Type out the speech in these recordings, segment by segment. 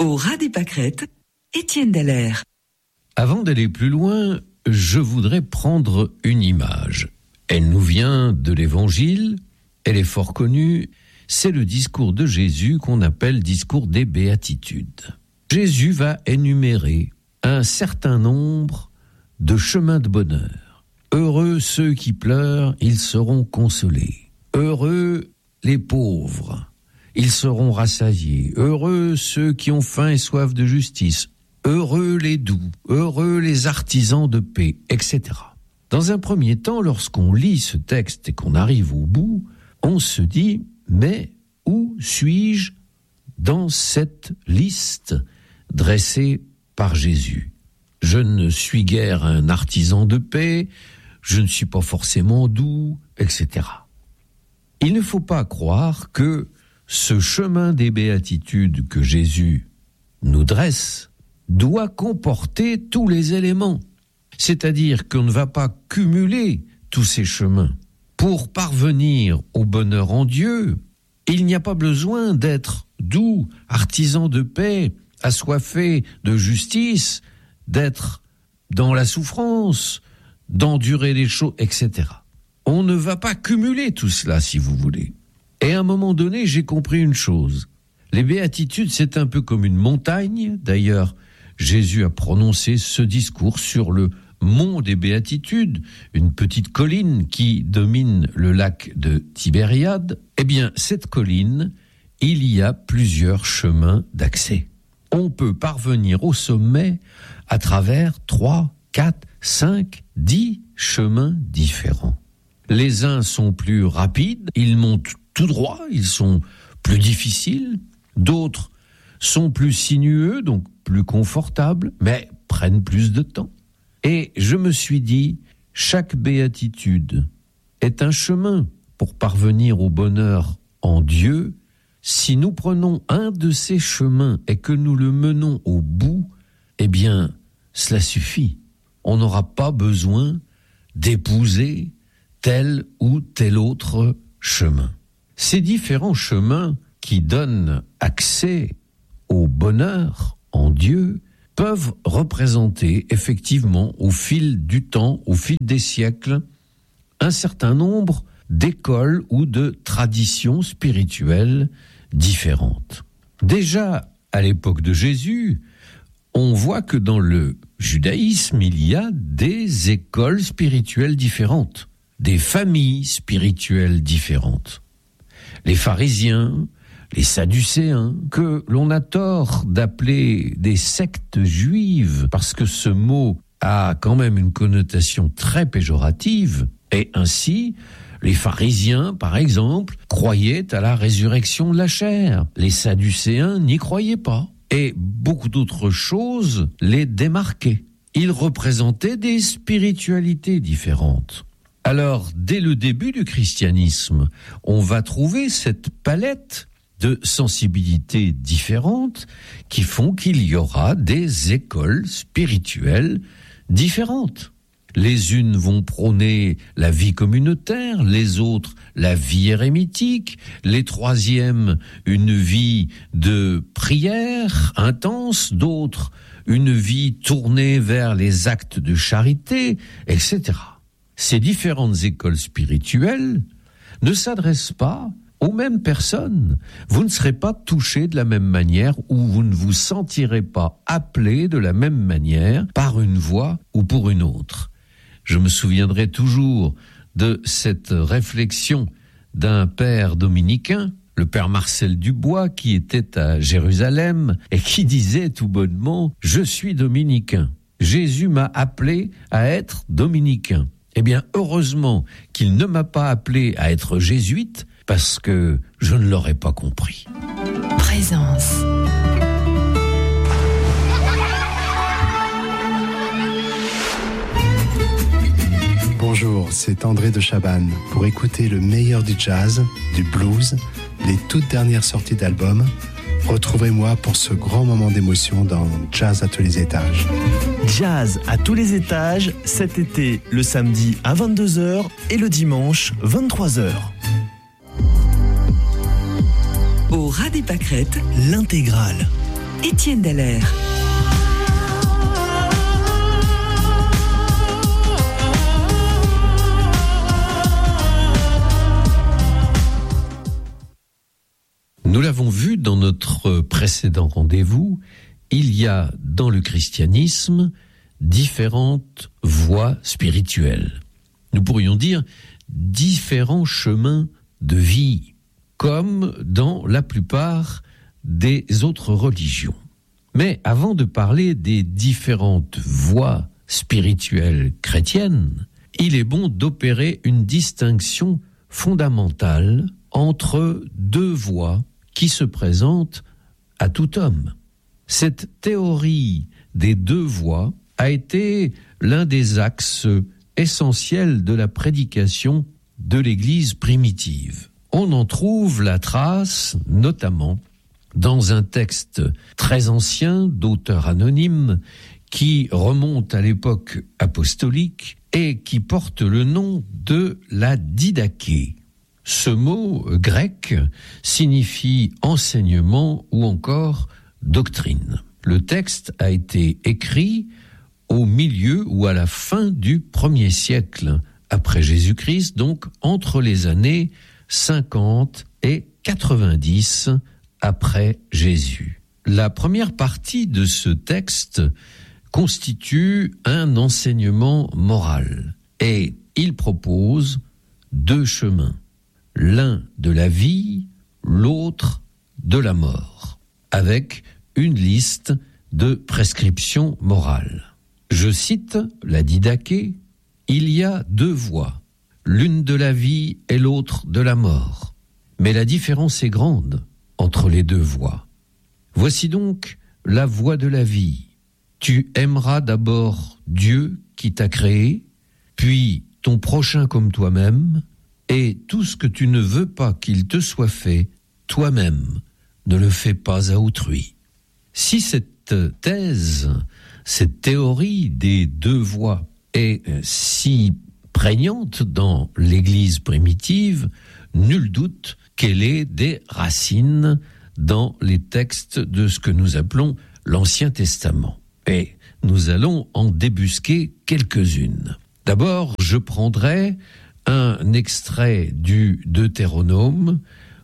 Au ras des pâquerettes, Étienne Dallaire. Avant d'aller plus loin, je voudrais prendre une image. Elle nous vient de l'Évangile, elle est fort connue, c'est le discours de Jésus qu'on appelle discours des béatitudes. Jésus va énumérer un certain nombre de chemins de bonheur. Heureux ceux qui pleurent, ils seront consolés. Heureux les pauvres, ils seront rassasiés. Heureux ceux qui ont faim et soif de justice. Heureux les doux, heureux les artisans de paix, etc. Dans un premier temps, lorsqu'on lit ce texte et qu'on arrive au bout, on se dit, mais où suis-je dans cette liste dressée par Jésus ? Je ne suis guère un artisan de paix, je ne suis pas forcément doux, etc. Il ne faut pas croire que ce chemin des béatitudes que Jésus nous dresse doit comporter tous les éléments. C'est-à-dire qu'on ne va pas cumuler tous ces chemins. Pour parvenir au bonheur en Dieu, il n'y a pas besoin d'être doux, artisan de paix, assoiffé de justice, d'être dans la souffrance, d'endurer les choses, etc. On ne va pas cumuler tout cela, si vous voulez. Et à un moment donné, j'ai compris une chose. Les béatitudes, c'est un peu comme une montagne. D'ailleurs, Jésus a prononcé ce discours sur le mont des béatitudes, une petite colline qui domine le lac de Tibériade. Eh bien, cette colline, il y a plusieurs chemins d'accès. On peut parvenir au sommet à travers 3, 4, 5, 10 chemins différents. Les uns sont plus rapides, ils montent tout droit, ils sont plus difficiles. D'autres sont plus sinueux, donc plus confortables, mais prennent plus de temps. Et je me suis dit, chaque béatitude est un chemin pour parvenir au bonheur en Dieu. Si nous prenons un de ces chemins et que nous le menons au bout, eh bien, cela suffit. On n'aura pas besoin d'épouser tel ou tel autre chemin. Ces différents chemins qui donnent accès au bonheur en Dieu peuvent représenter effectivement au fil du temps, au fil des siècles, un certain nombre d'écoles ou de traditions spirituelles différentes. Déjà à l'époque de Jésus, on voit que dans le judaïsme, il y a des écoles spirituelles différentes, des familles spirituelles différentes. Les pharisiens, les sadducéens, que l'on a tort d'appeler des sectes juives, parce que ce mot a quand même une connotation très péjorative, et ainsi, les pharisiens, par exemple, croyaient à la résurrection de la chair. Les sadducéens n'y croyaient pas. Et beaucoup d'autres choses les démarquaient. Ils représentaient des spiritualités différentes. Alors, dès le début du christianisme, on va trouver cette palette de sensibilités différentes qui font qu'il y aura des écoles spirituelles différentes. Les unes vont prôner la vie communautaire, les autres la vie érémitique, les troisièmes une vie de prière intense, d'autres une vie tournée vers les actes de charité, etc. Ces différentes écoles spirituelles ne s'adressent pas aux mêmes personnes. Vous ne serez pas touché de la même manière ou vous ne vous sentirez pas appelé de la même manière par une voie ou pour une autre. Je me souviendrai toujours de cette réflexion d'un père dominicain, le père Marcel Dubois, qui était à Jérusalem et qui disait tout bonnement « Je suis dominicain. Jésus m'a appelé à être dominicain. » Eh bien, heureusement qu'il ne m'a pas appelé à être jésuite parce que je ne l'aurais pas compris. Présence. Bonjour, c'est André de Chabannes. Pour écouter le meilleur du jazz, du blues, les toutes dernières sorties d'albums, retrouvez-moi pour ce grand moment d'émotion dans Jazz à tous les étages. Jazz à tous les étages, cet été, le samedi à 22h et le dimanche 23h. Au ras des pâquerettes, L'intégrale. Étienne Dallaire. Nous l'avons vu dans notre précédent rendez-vous, il y a dans le christianisme différentes voies spirituelles. Nous pourrions dire différents chemins de vie, comme dans la plupart des autres religions. Mais avant de parler des différentes voies spirituelles chrétiennes, il est bon d'opérer une distinction fondamentale entre deux voies qui se présentent à tout homme. Cette théorie des deux voies a été l'un des axes essentiels de la prédication de l'Église primitive. On en trouve la trace, notamment, dans un texte très ancien d'auteur anonyme qui remonte à l'époque apostolique et qui porte le nom de la Didaché. Ce mot grec signifie enseignement ou encore doctrine. Le texte a été écrit au milieu ou à la fin du 1er siècle après Jésus-Christ, donc entre les années 50 et 90 après Jésus. La première partie de ce texte constitue un enseignement moral et il propose deux chemins, l'un de la vie, l'autre de la mort, avec une liste de prescriptions morales. Je cite la Didaché, « Il y a deux voies, l'une de la vie et l'autre de la mort. Mais la différence est grande entre les deux voies. Voici donc la voie de la vie. Tu aimeras d'abord Dieu qui t'a créé, puis ton prochain comme toi-même, et tout ce que tu ne veux pas qu'il te soit fait, toi-même, ne le fais pas à autrui. » Si cette thèse, cette théorie des deux voies est si prégnante dans l'Église primitive, nul doute qu'elle ait des racines dans les textes de ce que nous appelons l'Ancien Testament. Et nous allons en débusquer quelques-unes. D'abord, je prendrai un extrait du Deutéronome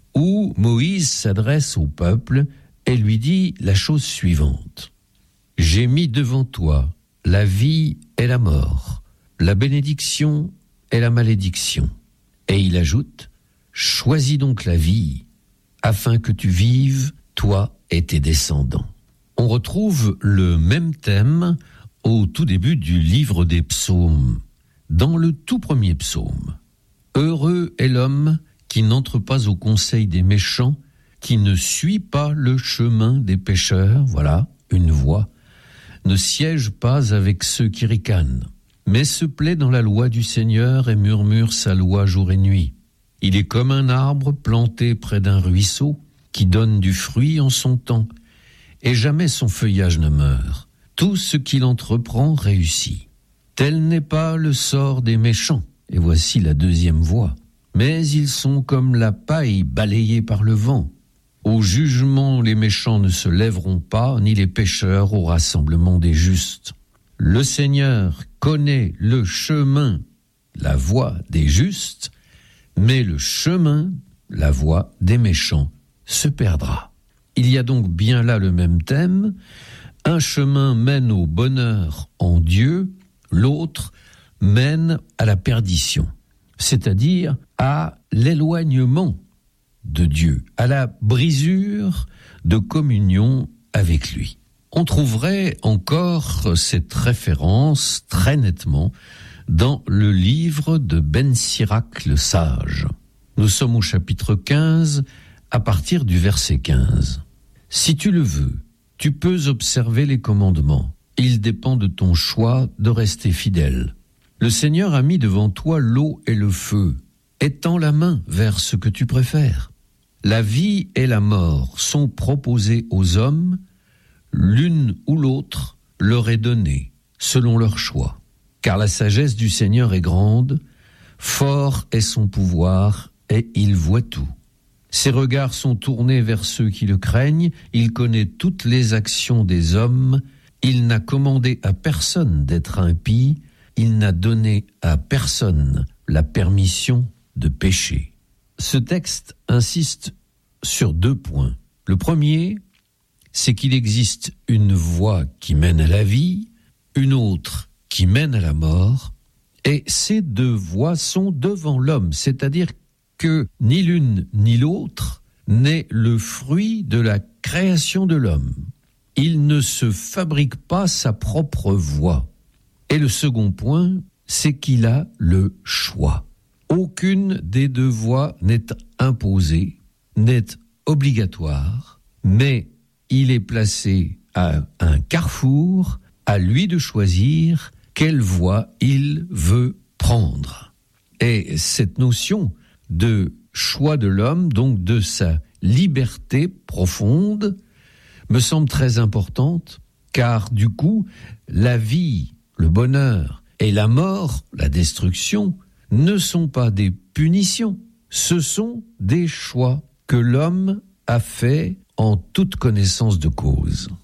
où Moïse s'adresse au peuple et lui dit la chose suivante. « J'ai mis devant toi la vie et la mort, la bénédiction et la malédiction. » Et il ajoute « Choisis donc la vie, afin que tu vives, toi et tes descendants. » On retrouve le même thème au tout début du livre des psaumes. Dans le tout premier psaume, « Heureux est l'homme qui n'entre pas au conseil des méchants, qui ne suit pas le chemin des pécheurs, voilà, une voie, ne siège pas avec ceux qui ricanent, mais se plaît dans la loi du Seigneur et murmure sa loi jour et nuit. Il est comme un arbre planté près d'un ruisseau, qui donne du fruit en son temps, et jamais son feuillage ne meurt. Tout ce qu'il entreprend réussit. Tel n'est pas le sort des méchants, et voici la deuxième voie. Mais ils sont comme la paille balayée par le vent. Au jugement, les méchants ne se lèveront pas, ni les pécheurs au rassemblement des justes. Le Seigneur connaît le chemin, la voie des justes, mais le chemin, la voie des méchants, se perdra. Il y a donc bien là le même thème. Un chemin mène au bonheur en Dieu, l'autre mène à la perdition, c'est-à-dire à l'éloignement de Dieu, à la brisure de communion avec lui. On trouverait encore cette référence très nettement dans le livre de Ben Sirac le Sage. Nous sommes au chapitre 15, à partir du verset 15. « Si tu le veux, tu peux observer les commandements. Il dépend de ton choix de rester fidèle. Le Seigneur a mis devant toi l'eau et le feu. Étends la main vers ce que tu préfères. La vie et la mort sont proposées aux hommes, l'une ou l'autre leur est donnée, selon leur choix. Car la sagesse du Seigneur est grande, fort est son pouvoir, et il voit tout. Ses regards sont tournés vers ceux qui le craignent. Il connaît toutes les actions des hommes. Il n'a commandé à personne d'être impie. Il n'a donné à personne la permission de pécher. Ce texte insiste sur 2 points. Le premier, c'est qu'il existe une voie qui mène à la vie, une autre qui mène à la mort, et ces 2 voies sont devant l'homme, c'est-à-dire que ni l'une ni l'autre n'est le fruit de la création de l'homme. Il ne se fabrique pas sa propre voie. Et le second point, c'est qu'il a le choix. Aucune des 2 voies n'est imposée, n'est obligatoire, mais il est placé à un carrefour, à lui de choisir quelle voie il veut prendre. Et cette notion de choix de l'homme, donc de sa liberté profonde, me semble très importante, car du coup, la vie, le bonheur et la mort, la destruction, ne sont pas des punitions, ce sont des choix que l'homme a faits en toute connaissance de cause.